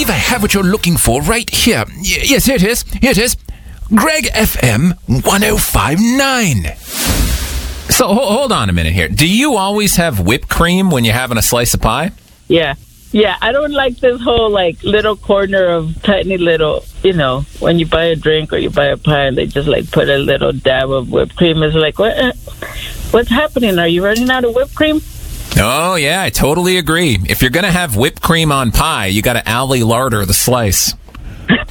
believe I have what you're looking for right here. Yes, here it is. Here it is. Greg FM 1059. So hold on a minute here. Do you always have whipped cream when you're having a slice of pie? Yeah. Yeah, I don't like this whole, like, little corner of tiny little, you know, when you buy a drink or you buy a pie and they just, like, put a little dab of whipped cream. It's like, what's happening? Are you running out of whipped cream? Oh, yeah, I totally agree. If you're going to have whipped cream on pie, you got to Ali larder the slice.